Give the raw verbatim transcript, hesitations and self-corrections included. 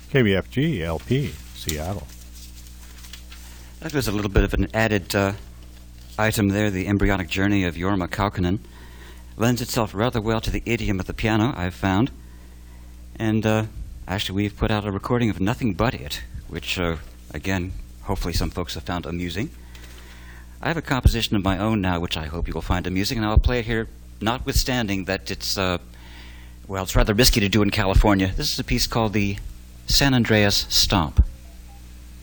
K B F G L P, Seattle. That was a little bit of an added uh, item there, the embryonic journey of Jorma Kaukonen. Lends itself rather well to the idiom of the piano, I've found. And uh, actually, we've put out a recording of Nothing But It, which, uh, again, hopefully some folks have found amusing. I have a composition of my own now, which I hope you will find amusing, and I'll play it here, notwithstanding that it's, uh, well, it's rather risky to do in California. This is a piece called the San Andreas Stomp.